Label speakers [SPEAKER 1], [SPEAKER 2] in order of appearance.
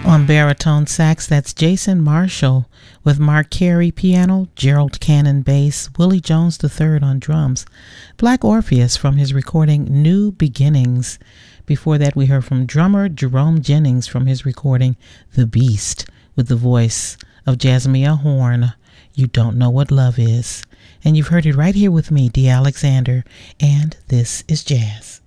[SPEAKER 1] On baritone sax, that's Jason Marshall, with Mark Carey piano, Gerald Cannon bass, Willie Jones III on drums, Black Orpheus from his recording New Beginnings. Before that, we heard from drummer Jerome Jennings from his recording The Beast, with the voice of Jasmia Horn, You Don't Know What Love Is. And you've heard it right here with me, Dee Alexander, and this is Jazz.